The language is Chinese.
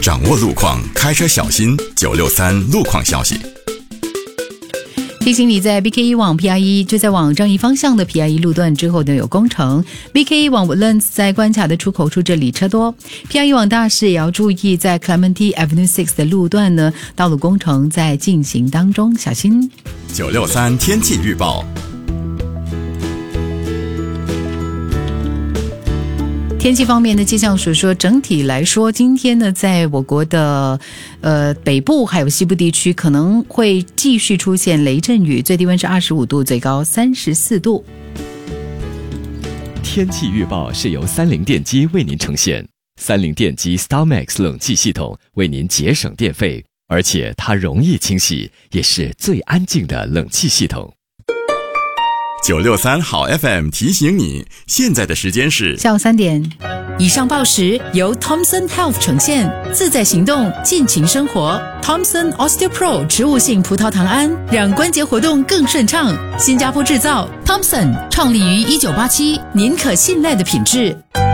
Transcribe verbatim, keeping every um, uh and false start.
掌握路况，开车小心。九六三路况消息。 提醒你，在 B K 一 往 P R 一 就在往樟宜方向的 P R 一 路段之后呢有工程， B K 一 往 Woodlands 在关卡的出口处这里车多， P R 一 往大市也要注意，在 Clementi Avenue 六的路段呢道路工程在进行当中，小心。 九六三天气预报。 天气方面的气象署说，整体来说，今天呢，在我国的呃北部还有西部地区可能会继续出现雷阵雨，最低温是二十五度，最高三十四度。 天气预报是由三菱电机为您呈现，三菱电机 StarMax 冷气系统为您节省电费，而且它容易清洗，也是最安静的冷气系统。 九六三好 F M 提醒你，现在的时间是下午三点。以上报时由 Thomson Health 呈现，自在行动，尽情生活。Thomson OsteoPro 植物性葡萄糖胺，让关节活动更顺畅。新加坡制造 ，Thomson 创立于一九八七，您可信赖的品质。